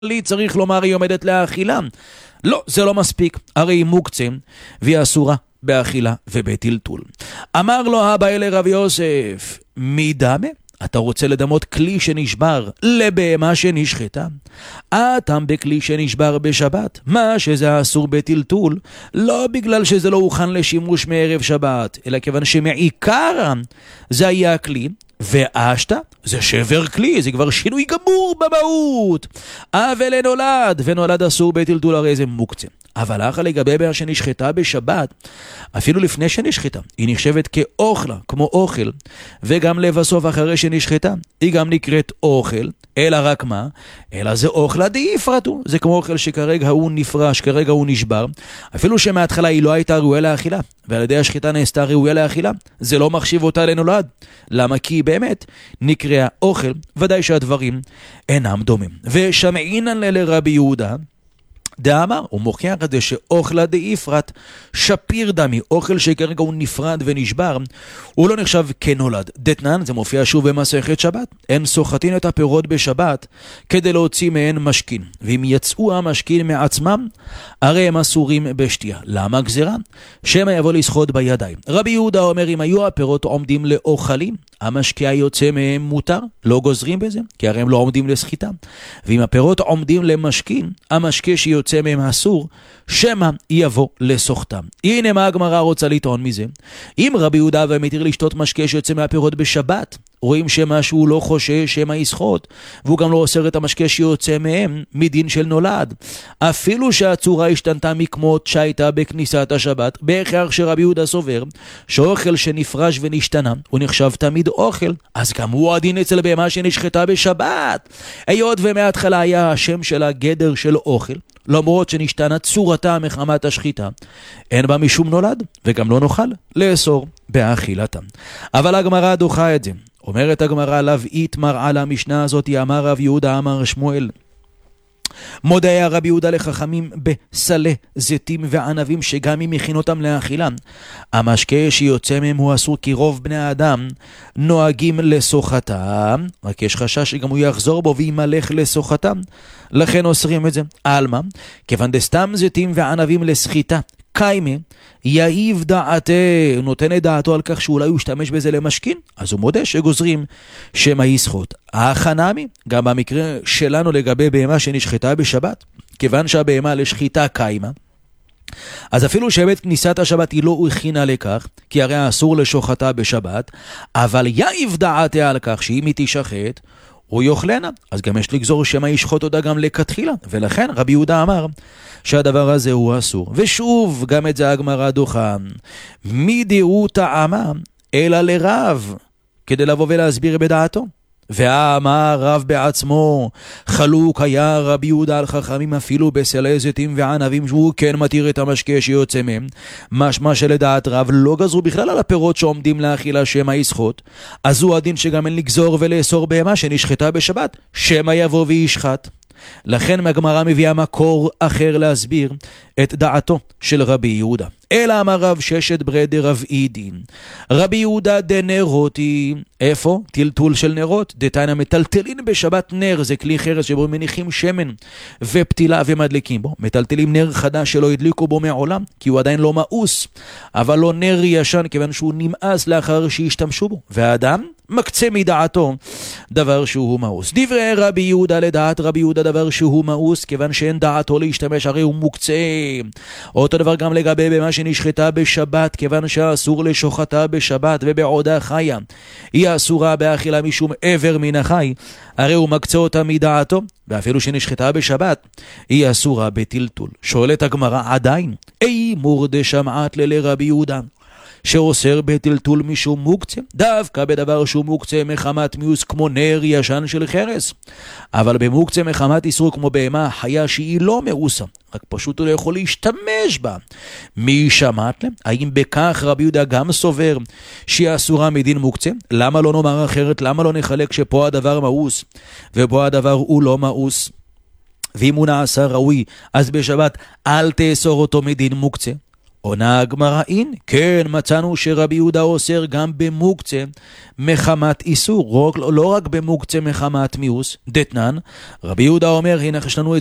לי צריך לומר היא עומדת לאכילה. לא, זה לא מספיק, הרי היא מוקצה והיא אסורה באכילה ובטלטול. אמר לו הבא לרב יוסף, מי דמה? אתה רוצה לדמות כלי שנשבר לבהמה שנשחטה? הטעם בכלי שנשבר בשבת, מה שזה אסור בטלטול, לא בגלל שזה לא הוכן לשימוש מערב שבת, אלא כיוון שמעיקר זה היה הכלי, ואשתה זה שבר כלי, זה כבר שינוי גמור במהות. אבל נולד, ונולד אסור בטלטול, הרי זה מוקצה. אבל אחלה לגבי בהמה שנשחטה בשבת, אפילו לפני שנשחטה, היא נחשבת כאוכלה, כמו אוכל, וגם לבסוף אחרי שנשחטה, היא גם נקראת אוכל, אלא רק מה? אלא זה אוכלה דאיפרתו, זה כמו אוכל שכרגע הוא נפרש, כרגע הוא נשבר, אפילו שמההתחלה היא לא הייתה ראויה לאכילה, ועל ידי השחיטה נעשתה ראויה לאכילה, זה לא מחשיב אותה לנולד. למה? כי באמת נקרא אוכל, ודאי שהדברים אינם דומים. ושמעינן לרבי יהודה, דאמר, הוא מוכיח את זה שאוכלה דאיפרת שפיר דמי, אוכל שכרגע הוא נפרד ונשבר, הוא לא נחשב כנולד. דתנן, זה מופיע שוב במסכת שבת, אין סוחטין את הפירות בשבת כדי להוציא מהן משכין, ואם יצאו המשכין מעצמם, הרי הם אסורים בשתייה. למה גזירה? שמא יבוא לסחוט בידיים. רבי יהודה אומר, אם היו הפירות עומדים לאוכלים, המשקה היוצא מהם מותר, לא גוזרים בזה, כי הרי הם לא עומדים לסחיטה. ואם הפירות עומדים למשכין, המשקה שיוצא מהם אסור, שמא יבוא לסוחתם. הנה מה הגמרא רוצה לטעון מזה. אם רבי יהודה מתיר לשתות משקה שיוצא מהפירות בשבת, רואים שמשהו לא חושש שמא יסחוט, והוא גם לא אוסר את המשקה שיוצא מהם מדין של נולד. אפילו שהצורה השתנתה מכמות שהייתה בכניסת השבת, בהכרח שרבי יהודה סובר שאוכל שנפרש ונשתנה הוא נחשב תמיד אוכל, אז גם הוא הדין אצל בהמה שנשחטה בשבת. היות ומההתחלה היה השם של הגדר של אוכל, למרות שנשתנה צורתה מחמת השחיטה, אין בה משום נולד, וגם לא נוכל לאסור באכילתה. אבל הגמרא דוחה את זה. אומרת הגמרא, לאו איתמר על המשנה הזאת, אמר רב יהודה אמר שמואל, מודה היה רבי יהודה לחכמים בסלי זיתים וענבים שגם אם מכין אותם לאכילה, המשקה שיוצא מהם הוא אסור, כי רוב בני האדם נוהגים לסוחתם, רק יש חשש שגם הוא יחזור בו וימלך לסוחתם, לכן אוסרים את זה. אלמה, כיוון דסתם זיתים וענבים לסחיטה קיימה, יאיב דעתה, הוא נותן את דעתו על כך שאולי הוא ישתמש בזה למשכין, אז הוא מודה שגוזרים שמא יסחוט. החנמי, גם במקרה שלנו לגבי בהמה שנשחטה בשבת, כיוון שהבהמה לשחיטה קיימה, אז אפילו שבית כניסת השבת היא לא הכינה לכך, כי הרי אסור לשוחטה בשבת, אבל יאיב דעתה על כך שאם היא תשחט, הוא יאכלנה, אז גם יש לגזור שמא ישחוט אותה גם לכתחילה, ולכן רבי יהודה אמר שהדבר הזה הוא אסור. ושוב, גם את זה הגמרא דוחה, מי דהו טעמה אלא לרב, כדי לבוא ולהסביר בדעתו. ואמר רב בעצמו, חלוק היה רבי יהודה על חכמים אפילו בסלי זיתים וענבים, שהוא כן מתיר את המשקה שיוצא מהם, משמע שלדעת רב לא גזרו בכלל על הפירות שעומדים לאכילה שמא יסחוט, אז הוא הדין שגם אין לגזור ולאסור בהמה שנשחטה בשבת, שמא יבוא וישחט. לכן הגמרא מביאה מקור אחר להסביר את דעתו של רבי יהודה. אלא אמר רב ששת ברי דרב עידין, רבי יהודה דנרותי, איפה? טלטול של נרות. דתניא מטלטלין בשבת נר, זה כלי חרס שבו מניחים שמן ופתילה ומדליקים בו. מטלטלים נר חדש שלא הדליקו בו מעולם, כי הוא עדיין לא מאוס, אבל לא נר ישן, כיוון שהוא נמאס לאחר שהשתמשו בו, והאדם מקצה מדעתו דבר שהוא מאוס. דברי רבי יהודה, לדעת רבי יהודה דבר שהוא מאוס, כיוון שאין דעתו להשתמש, הרי הוא מוקצה. אותו דבר גם לגבי במה שנשחטה בשבת, כיוון שאסור לשוחטה בשבת ובעודה חיה היא אסורה באכילה משום עבר מן החי, הרי הוא מקצה אותה מדעתו, ואפילו שנשחטה בשבת היא אסורה בטלטול. שואלת הגמרא, עדיין אי מורדה שמעת לרבי יהודה שאוסר בטלטול משום מוקצה, דווקא בדבר שהוא מוקצה מחמת מיוס כמו נר ישן של חרס, אבל במוקצה מחמת איסור כמו בהמה חיה שהיא לא מאוסה, רק פשוט הוא לא יכול להשתמש בה. מי שמעת להם? האם בכך רבי יהודה גם סובר שהיא אסורה מדין מוקצה? למה לא נאמר אחרת? למה לא נחלק שפה הדבר מאוס ופה הדבר הוא לא מאוס? ואם הוא נעשה ראוי, אז בשבת אל תאסור אותו מדין מוקצה. עונה הגמרא אין, כן, מצאנו שרבי יהודה אוסר גם במוקצה מחמת איסור, לא רק במוקצה מחמת מיאוס, דתנן, רבי יהודה אומר, הנה יש לנו את